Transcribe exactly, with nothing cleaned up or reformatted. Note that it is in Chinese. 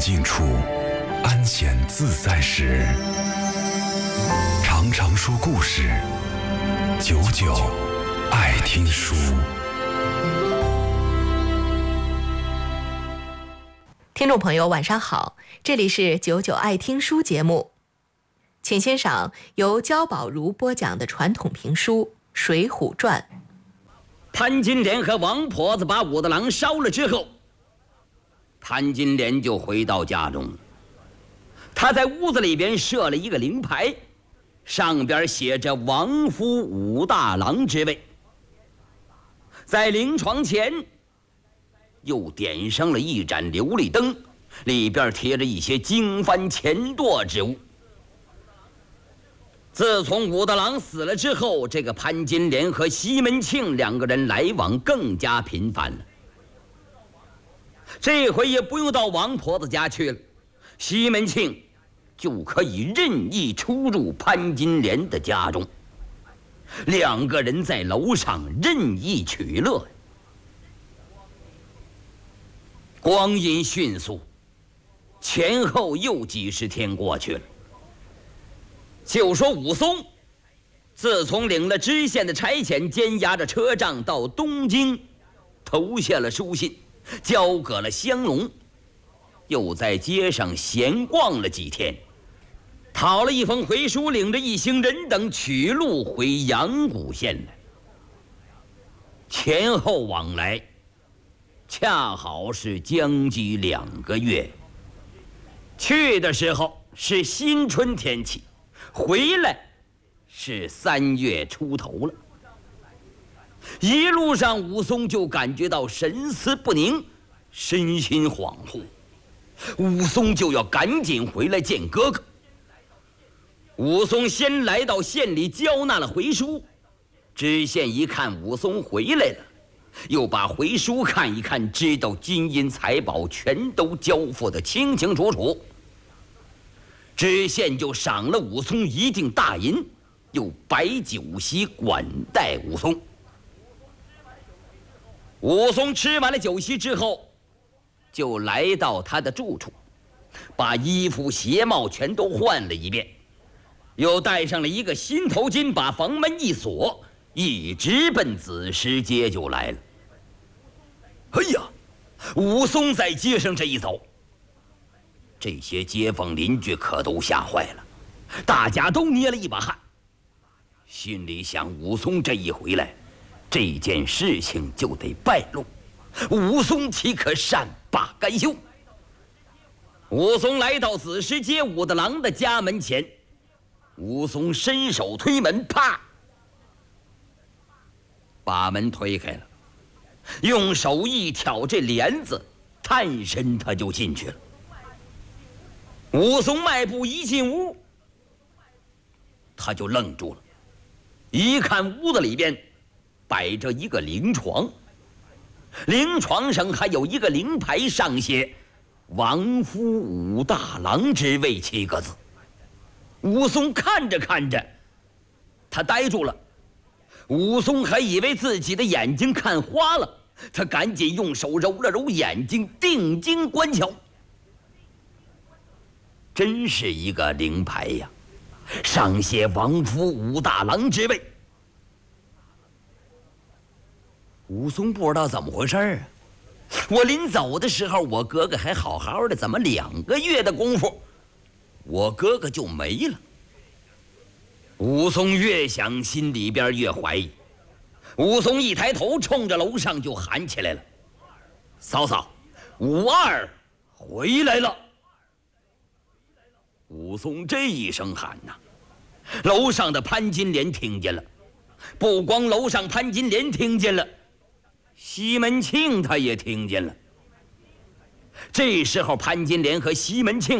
静处，安闲自在时，常常说故事，久久爱听书。 听众朋友晚上好，这里是久久爱听书节目，请欣赏由焦宝如播讲的传统评书《水浒传》。 潘金莲和王婆子把武大郎烧了之后，潘金莲就回到家中。他在屋子里边设了一个灵牌，上边写着王夫武大郎之位。在灵床前又点上了一盏琉璃灯，里边贴着一些经幡钱垛之物。自从武大郎死了之后，这个潘金莲和西门庆两个人来往更加频繁了。这回也不用到王婆子家去了，西门庆就可以任意出入潘金莲的家中，两个人在楼上任意取乐。光阴迅速，前后又几十天过去了。就说武松，自从领了知县的差遣，监押着车仗到东京，投下了书信，交给了香龙，又在街上闲逛了几天，讨了一封回书，领着一行人等取路回阳谷县来。前后往来恰好是将近两个月。去的时候是新春天气，回来是三月出头了。一路上武松就感觉到神思不宁，身心恍惚，武松就要赶紧回来见哥哥。武松先来到县里交纳了回书，知县一看武松回来了，又把回书看一看，知道金银财宝全都交付得清清楚楚。知县就赏了武松一锭大银，又摆酒席管待武松。武松吃完了酒席之后，就来到他的住处，把衣服鞋帽全都换了一遍，又戴上了一个新头巾，把房门一锁，一直奔子时街就来了。哎呀，武松在街上这一走，这些街坊邻居可都吓坏了，大家都捏了一把汗，心里想武松这一回来，这件事情就得败露，武松岂可善罢甘休。武松来到子时街武大郎的家门前，武松伸手推门，啪，把门推开了，用手一挑这帘子，探身他就进去了。武松迈步一进屋，他就愣住了，一看屋子里边摆着一个灵床，灵床上还有一个灵牌，上写王夫武大郎之位七个字。武松看着看着，他呆住了。武松还以为自己的眼睛看花了，他赶紧用手揉了揉眼睛，定睛观瞧。真是一个灵牌呀，上写王夫武大郎之位。武松不知道怎么回事啊，我临走的时候我哥哥还好好的，怎么两个月的功夫我哥哥就没了？武松越想心里边越怀疑。武松一抬头冲着楼上就喊起来了：嫂嫂，武二回来了！武松这一声喊呐，楼上的潘金莲听见了，不光楼上潘金莲听见了，西门庆他也听见了。这时候潘金莲和西门庆